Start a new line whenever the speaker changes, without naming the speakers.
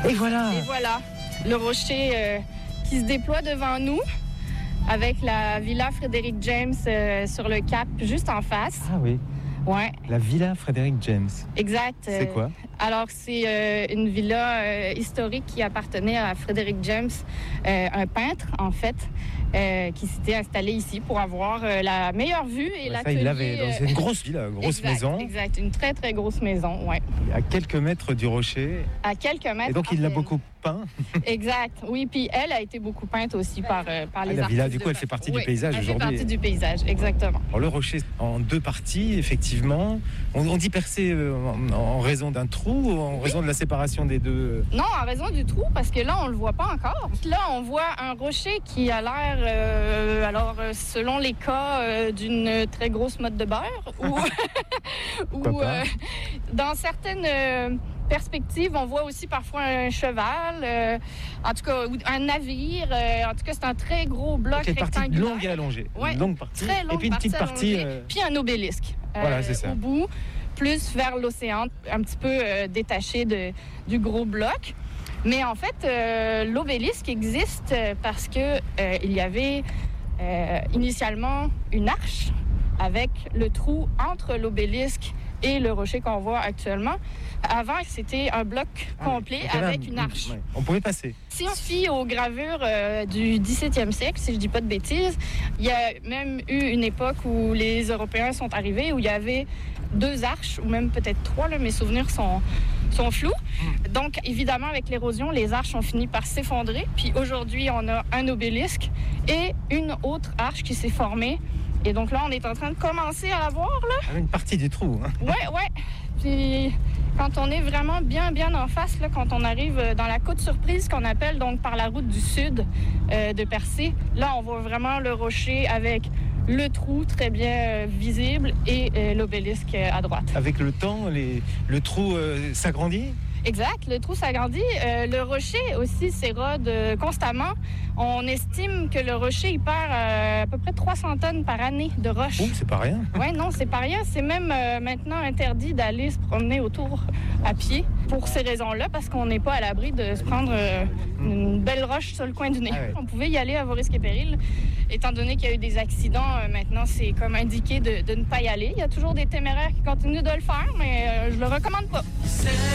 Et voilà.
Et voilà, le rocher qui se déploie devant nous, avec la Villa Frédéric James sur le cap, juste en face.
Ah oui.
Ouais.
La Villa Frédéric James.
Exact.
C'est quoi?
Alors, c'est une villa historique qui appartenait à Frédéric James, un peintre, en fait, qui s'était installé ici pour avoir la meilleure vue et l'atelier.
Ça, il l'avait. C'est une grosse villa, grosse maison.
Exact, une très, très grosse maison, ouais.
À quelques mètres du rocher.
À quelques mètres.
Et donc, il l'a beaucoup peint.
Exact, oui. Puis elle a été beaucoup peinte aussi par les artistes.
La villa, du coup, elle fait partie du paysage aujourd'hui.
Elle fait partie du paysage, exactement.
Alors, le rocher, en deux parties, effectivement. On dit percé en raison d'un trou ou en raison de la séparation des deux?
Non, en raison du trou, parce que là, on le voit pas encore. Là, on voit un rocher qui a l'air, selon les cas, d'une très grosse motte de beurre. ou dans certaines perspectives, on voit aussi parfois un cheval, en tout cas, ou un navire. En tout cas, c'est un très gros bloc rectangulaire.
Une partie longue et allongée.
Ouais,
une longue partie.
Très longue
et puis une petite partie.
Puis un obélisque.
Voilà, c'est ça.
Au bout, plus vers l'océan, un petit peu détaché du gros bloc. Mais en fait, l'obélisque existe parce que il y avait initialement une arche avec le trou entre l'obélisque et le rocher qu'on voit actuellement. Avant, c'était un bloc complet avec une arche.
Ouais. On pouvait passer.
Si on se fie aux gravures du 17e siècle, si je dis pas de bêtises, il y a même eu une époque où les Européens sont arrivés, où il y avait 2 arches, ou même peut-être 3, là, mes souvenirs sont flous. Donc, évidemment, avec l'érosion, les arches ont fini par s'effondrer. Puis aujourd'hui, on a un obélisque et une autre arche qui s'est formée. Et donc là, on est en train de commencer à la voir, là.
Une partie du trou. Hein.
Ouais. Puis quand on est vraiment bien en face, là, quand on arrive dans la côte surprise qu'on appelle donc par la route du sud de Percé, là, on voit vraiment le rocher avec le trou très bien visible et l'obélisque à droite.
Avec le temps, le trou s'agrandit?
Exact, le trou s'agrandit. Le rocher aussi s'érode constamment. On estime que le rocher, il perd à peu près 300 tonnes par année de roche.
Oh, c'est pas rien.
Oui, non, c'est pas rien. C'est même maintenant interdit d'aller se promener autour à pied pour ces raisons-là, parce qu'on n'est pas à l'abri de se prendre une belle roche sur le coin du nez. Ah ouais. On pouvait y aller à vos risques et périls. Étant donné qu'il y a eu des accidents, maintenant, c'est comme indiqué de ne pas y aller. Il y a toujours des téméraires qui continuent de le faire, mais je le recommande pas.